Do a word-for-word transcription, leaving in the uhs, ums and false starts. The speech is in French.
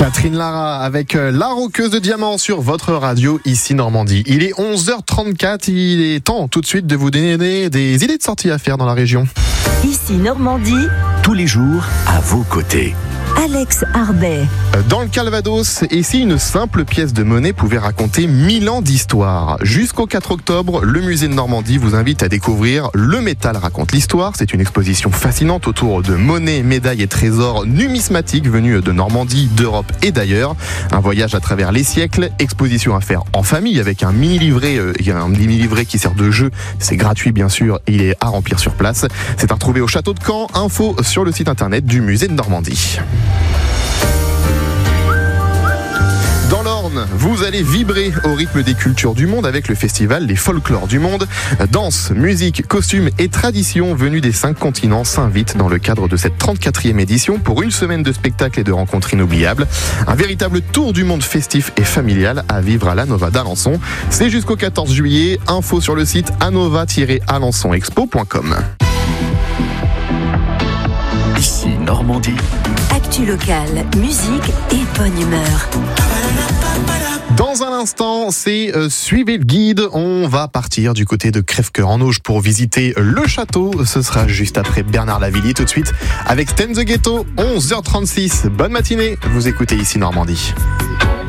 Catherine Lara avec La Roqueuse de Diamant sur votre radio ici Normandie. Il est onze heures trente-quatre, il est temps tout de suite de vous donner des idées de sorties à faire dans la région. Ici Normandie, tous les jours à vos côtés. Alex Arbet. Dans le Calvados, et si une simple pièce de monnaie pouvait raconter mille ans d'histoire? Jusqu'au quatre octobre, le musée de Normandie vous invite à découvrir Le Métal raconte l'histoire. C'est une exposition fascinante autour de monnaies, médailles et trésors numismatiques venus de Normandie, d'Europe et d'ailleurs. Un voyage à travers les siècles, exposition à faire en famille avec un mini-livret, euh, un mini-livret qui sert de jeu. C'est gratuit bien sûr, il est à remplir sur place. C'est à retrouver au château de Caen. Info sur le site internet du musée de Normandie. Dans l'Orne, vous allez vibrer au rythme des cultures du monde avec le festival Les Folklores du Monde. Danse, musique, costumes et traditions venus des cinq continents s'invitent dans le cadre de cette trente-quatrième édition pour une semaine de spectacles et de rencontres inoubliables. Un véritable tour du monde festif et familial à vivre à l'Anova d'Alençon. C'est jusqu'au quatorze juillet. Info sur le site anova tiret alençon expo point com. Ici Normandie. Actu locale, musique et bonne humeur. Dans un instant, c'est euh, Suivez le guide. On va partir du côté de Crèvecoeur en Auge pour visiter le château. Ce sera juste après Bernard Lavilliers tout de suite avec Ten the Ghetto, onze heures trente-six. Bonne matinée, vous écoutez ici Normandie.